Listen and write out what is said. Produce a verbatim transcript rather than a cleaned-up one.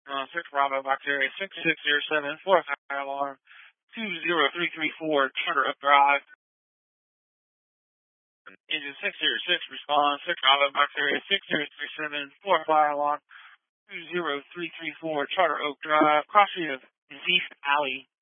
Uh, six Bravo Box Area six six zero seven four fire alarm two zero three three four Charter Oak Drive. Engine six zero six response six Bravo Box Area six zero three seven four fire alarm two zero three three four Charter Oak Drive. Cross street of Zeef Alley.